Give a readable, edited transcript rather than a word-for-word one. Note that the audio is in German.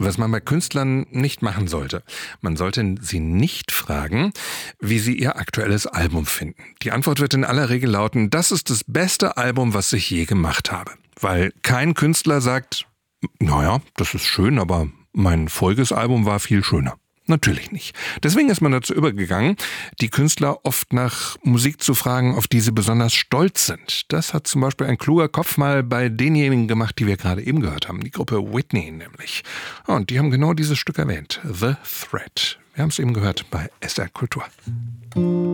was man bei Künstlern nicht machen sollte. Man sollte sie nicht fragen, wie sie ihr aktuelles Album finden. Die Antwort wird in aller Regel lauten, das ist das beste Album, was ich je gemacht habe. Weil kein Künstler sagt, naja, das ist schön, aber mein voriges Album war viel schöner. Natürlich nicht. Deswegen ist man dazu übergegangen, die Künstler oft nach Musik zu fragen, auf die sie besonders stolz sind. Das hat zum Beispiel ein kluger Kopf mal bei denjenigen gemacht, die wir gerade eben gehört haben. Die Gruppe Whitney nämlich. Und die haben genau dieses Stück erwähnt. The Thread. Wir haben es eben gehört bei SR Kultur.